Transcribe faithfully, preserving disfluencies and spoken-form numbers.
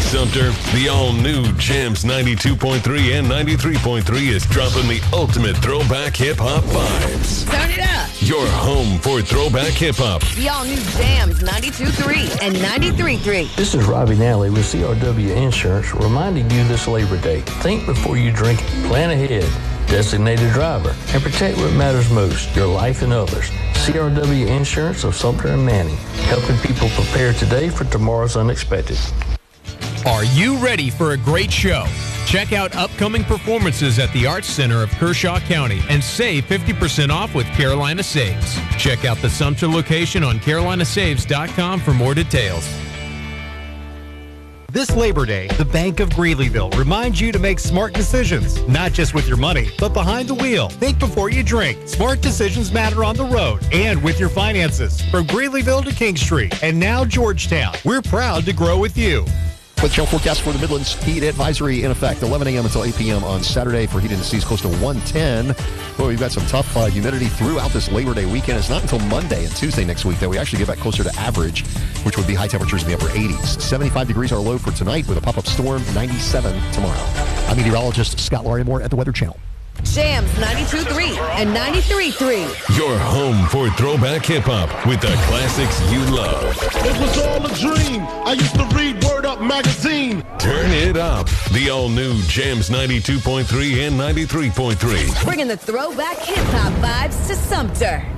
Sumter, the all-new Jams ninety-two point three and ninety-three point three is dropping the ultimate throwback hip-hop vibes. Turn it up. Your home for throwback hip-hop. The all-new Jams ninety-two point three and ninety-three point three. This is Robbie Nally with C R W Insurance reminding you this Labor Day. Think before you drink, plan ahead. Designated driver, and protect what matters most, your life and others. C R W Insurance of Sumter and Manning, helping people prepare today for tomorrow's unexpected. Are you ready for a great show? Check out upcoming performances at the Arts Center of Kershaw County and save fifty percent off with Carolina Saves. Check out the Sumter location on carolina saves dot com for more details. This Labor Day, the Bank of Greeleyville reminds you to make smart decisions, not just with your money, but behind the wheel. Think before you drink. Smart decisions matter on the road and with your finances. From Greeleyville to King Street and now Georgetown, we're proud to grow with you. With show forecast for the Midlands, heat advisory in effect, eleven a.m. until eight p.m. on Saturday for heat indices close to one ten. Well, we've got some tough uh, humidity throughout this Labor Day weekend. It's not until Monday and Tuesday next week that we actually get back closer to average, which would be high temperatures in the upper eighties. seventy-five degrees our low for tonight with a pop-up storm, ninety-seven tomorrow. I'm meteorologist Scott Larimore at the Weather Channel. Jams ninety-two point three and ninety-three point three. Your home for throwback hip-hop with the classics you love. It was all a dream. I used to read Word Up magazine. Turn it up. The all-new Jams ninety-two point three and ninety-three point three. Bringing the throwback hip-hop vibes to Sumter.